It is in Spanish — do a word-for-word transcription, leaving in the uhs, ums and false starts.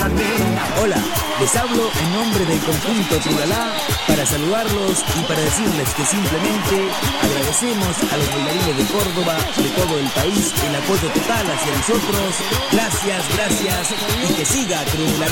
Hola, les hablo en nombre del conjunto Trulalá para saludarlos y para decirles que simplemente agradecemos a los bailarines de Córdoba, de todo el país, el apoyo total hacia nosotros. Gracias, gracias y que siga Trulalá.